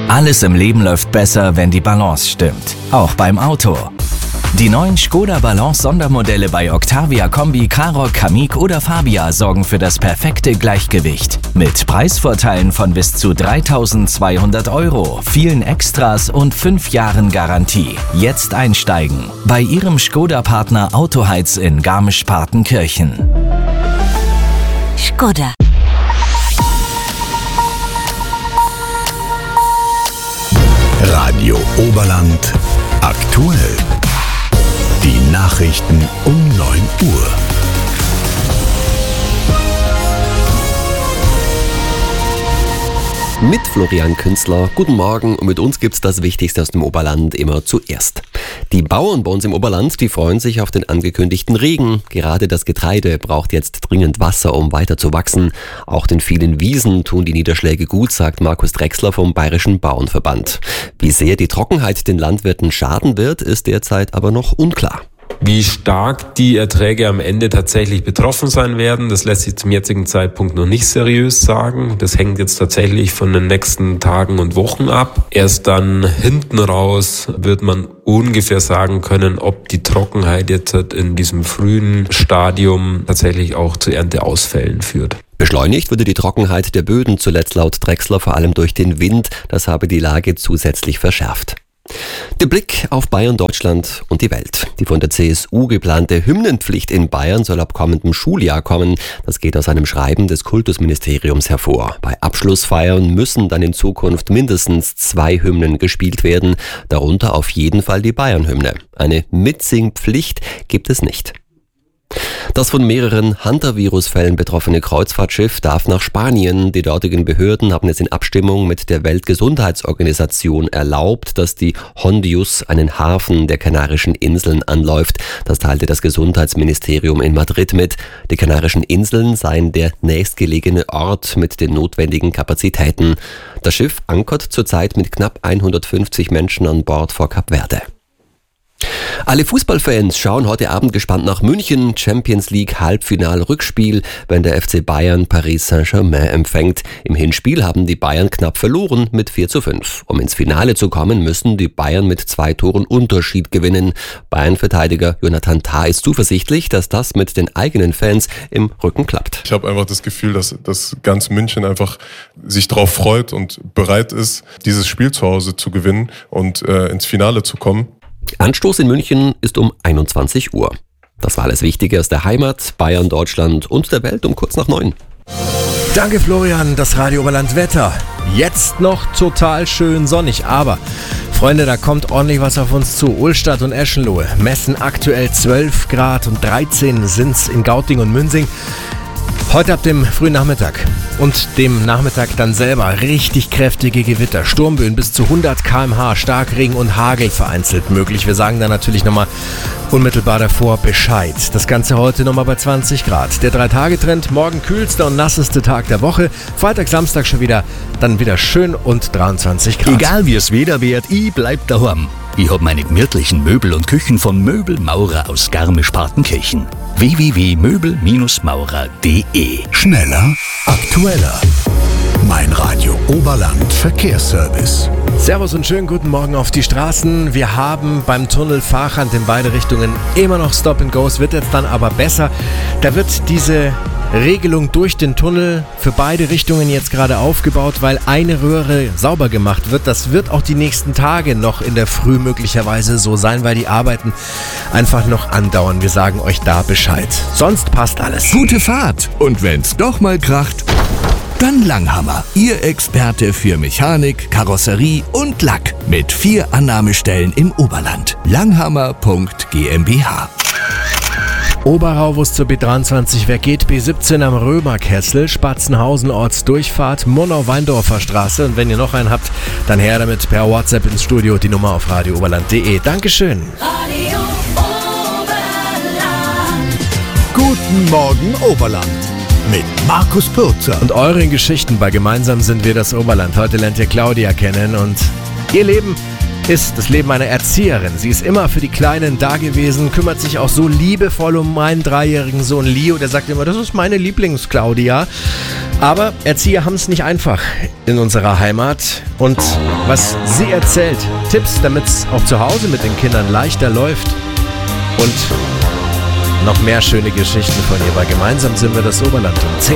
Alles im Leben läuft besser, wenn die Balance stimmt. Auch beim Auto. Die neuen Skoda Balance Sondermodelle bei Octavia Kombi, Karoq, Kamiq oder Fabia sorgen für das perfekte Gleichgewicht. Mit Preisvorteilen von bis zu 3.200 €, vielen Extras und 5 Jahren Garantie. Jetzt einsteigen. Bei Ihrem Skoda-Partner Autoheiz in Garmisch-Partenkirchen. Skoda. Radio Oberland aktuell. Die Nachrichten um 9 Uhr. Mit Florian Künstler. Guten Morgen und mit uns gibt's das Wichtigste aus dem Oberland immer zuerst. Die Bauern bei uns im Oberland, die freuen sich auf den angekündigten Regen. Gerade das Getreide braucht jetzt dringend Wasser, um weiter zu wachsen. Auch den vielen Wiesen tun die Niederschläge gut, sagt Markus Drechsler vom Bayerischen Bauernverband. Wie sehr die Trockenheit den Landwirten schaden wird, ist derzeit aber noch unklar. Wie stark die Erträge am Ende tatsächlich betroffen sein werden, das lässt sich zum jetzigen Zeitpunkt noch nicht seriös sagen. Das hängt jetzt tatsächlich von den nächsten Tagen und Wochen ab. Erst dann hinten raus wird man ungefähr sagen können, ob die Trockenheit jetzt in diesem frühen Stadium tatsächlich auch zu Ernteausfällen führt. Beschleunigt würde die Trockenheit der Böden zuletzt laut Drechsler vor allem durch den Wind. Das habe die Lage zusätzlich verschärft. Der Blick auf Bayern, Deutschland und die Welt. Die von der CSU geplante Hymnenpflicht in Bayern soll ab kommendem Schuljahr kommen. Das geht aus einem Schreiben des Kultusministeriums hervor. Bei Abschlussfeiern müssen dann in Zukunft mindestens 2 Hymnen gespielt werden, darunter auf jeden Fall die Bayern-Hymne. Eine Mitsingpflicht gibt es nicht. Das von mehreren Hantavirus-Fällen betroffene Kreuzfahrtschiff darf nach Spanien. Die dortigen Behörden haben es in Abstimmung mit der Weltgesundheitsorganisation erlaubt, dass die Hondius einen Hafen der Kanarischen Inseln anläuft. Das teilte das Gesundheitsministerium in Madrid mit. Die Kanarischen Inseln seien der nächstgelegene Ort mit den notwendigen Kapazitäten. Das Schiff ankert zurzeit mit knapp 150 Menschen an Bord vor Kap Verde. Alle Fußballfans schauen heute Abend gespannt nach München. Champions League Halbfinal-Rückspiel, wenn der FC Bayern Paris Saint-Germain empfängt. Im Hinspiel haben die Bayern knapp verloren mit 4:5. Um ins Finale zu kommen, müssen die Bayern mit 2 Toren Unterschied gewinnen. Bayern-Verteidiger Jonathan Tah ist zuversichtlich, dass das mit den eigenen Fans im Rücken klappt. Ich habe einfach das Gefühl, dass ganz München einfach sich darauf freut und bereit ist, dieses Spiel zu Hause zu gewinnen und ins Finale zu kommen. Anstoß in München ist um 21 Uhr. Das war alles Wichtige aus der Heimat, Bayern, Deutschland und der Welt um kurz nach 9. Danke Florian, das Radio Oberland Wetter. Jetzt noch total schön sonnig, aber Freunde, da kommt ordentlich was auf uns zu. Ullstadt und Eschenlohe messen aktuell 12 Grad und 13 sind's in Gauting und Münsing. Heute ab dem frühen Nachmittag und dem Nachmittag dann selber richtig kräftige Gewitter, Sturmböen bis zu 100 km/h, Starkregen und Hagel vereinzelt möglich. Wir sagen dann natürlich nochmal unmittelbar davor Bescheid. Das Ganze heute nochmal bei 20 Grad. Der 3-Tage-Trend, morgen kühlster und nasseste Tag der Woche. Freitag, Samstag schon wieder, dann wieder schön und 23 Grad. Egal wie es Wetter wird, ich bleib daheim. Ich hab meine gemütlichen Möbel und Küchen von Möbelmaurer aus Garmisch-Partenkirchen. www.möbelmaurer.de. Schneller, aktueller. Mein Radio Oberland Verkehrsservice. Servus und schönen guten Morgen auf die Straßen. Wir haben beim Tunnel Fahrrad in beide Richtungen immer noch Stop and Go. Es wird jetzt dann aber besser. Da wird diese Regelung durch den Tunnel für beide Richtungen jetzt gerade aufgebaut, weil eine Röhre sauber gemacht wird. Das wird auch die nächsten Tage noch in der Früh möglicherweise so sein, weil die Arbeiten einfach noch andauern. Wir sagen euch da Bescheid. Sonst passt alles. Gute Fahrt. Und wenn's doch mal kracht, dann Langhammer. Ihr Experte für Mechanik, Karosserie und Lack. Mit 4 Annahmestellen im Oberland. Langhammer.GmbH. Oberrauwus zur B23, wer geht? B17 am Römerkessel, Spatzenhausen Ortsdurchfahrt, Monau-Weindorfer Straße. Und wenn ihr noch einen habt, dann her damit per WhatsApp ins Studio, die Nummer auf radiooberland.de. Dankeschön. Radio Oberland. Guten Morgen Oberland. Mit Markus Pürzer. Und eure Geschichten bei Gemeinsam sind wir das Oberland. Heute lernt ihr Claudia kennen und ihr Leben ist das Leben einer Erzieherin. Sie ist immer für die Kleinen da gewesen, kümmert sich auch so liebevoll um meinen 3-jährigen Sohn Leo. Der sagt immer, das ist meine Lieblings-Claudia. Aber Erzieher haben es nicht einfach in unserer Heimat. Und was sie erzählt, Tipps, damit es auch zu Hause mit den Kindern leichter läuft. Und noch mehr schöne Geschichten von ihr, weil gemeinsam sind wir das Oberland um 10